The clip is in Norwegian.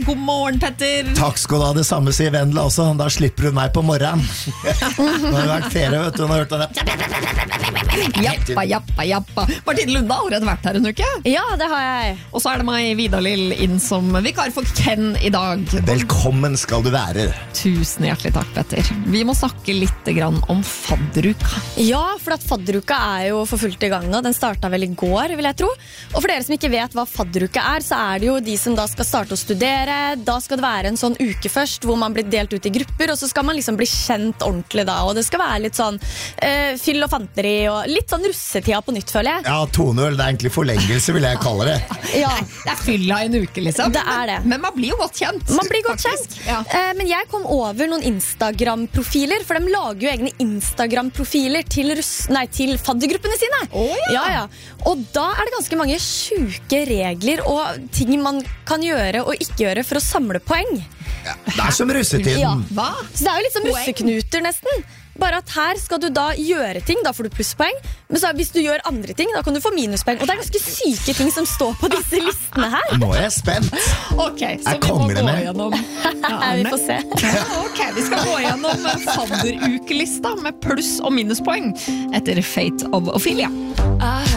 God morgen, Petter. Takk skal du ha, det samme sier Vendela også. Da slipper hun meg på morgenen. Nå har det vært ferie, vet du. Hun har hørt det. Jappa. Martine Lunde har allerede vært her en uke. Ja, det har jeg. Og så er det meg, Vidar-Lill, inn som vikar for Ken i dag. Velkommen skal du være. Tusen hjertelig takk, Petter. Vi må snakke litt grann om fadderuka. Ja, for at fadderuka er jo for fullt i gang nå. Den startet vel i går, vil jeg tro. Og for dere som ikke vet hva fadderuka er, så er det jo de som da skal starte å studere. Da skal det være en sånn uke først hvor man blir delt ut i grupper, og så skal man liksom bli kjent ordentlig da, og det skal være litt sånn fyll og fanteri og litt sånn russetida på nytt, føler jeg. Ja, 2-0, det er egentlig forlengelse, vil jeg kalle det. Ja. Det er fylla en uke, liksom. Det er det. Men man blir jo godt kjent. Man blir godt kjent. Ja. Men jeg kom over noen Instagram-profiler, for de lager jo egne Instagram-profiler til faddergruppene sine. Ja. Og da er det ganske mange syke regler og ting man kan gjøre og ikke gjøre for å samle poeng. Ja, det er som russetiden. Ja. Hva? Så det er jo litt som russeknuter nesten. Bare at her skal du da gjøre ting, da får du plusspoeng. Men så hvis du gjør andre ting, da kan du få minuspoeng. Og det er ganske syke ting som står på disse listene her. Nå er jeg spent. Ok, så vi må gå gjennom Vi får se. Ok, vi skal gå gjennom fadderukelista med pluss- og minuspoeng etter Fate of Ophelia.